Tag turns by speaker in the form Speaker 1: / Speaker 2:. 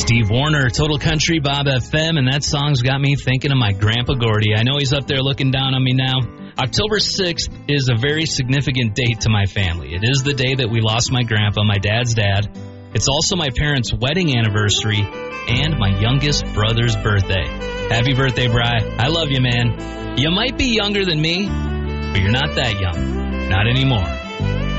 Speaker 1: Steve Warner, Total Country, Bob FM, and that song's got me thinking of my Grandpa Gordy. I know he's up there looking down on me now. October 6th is a very significant date to my family. It is the day that we lost my grandpa, my dad's dad. It's also my parents' wedding anniversary and my youngest brother's birthday. Happy birthday, Bri. I love you, man. You might be younger than me, but you're not that young. Not anymore.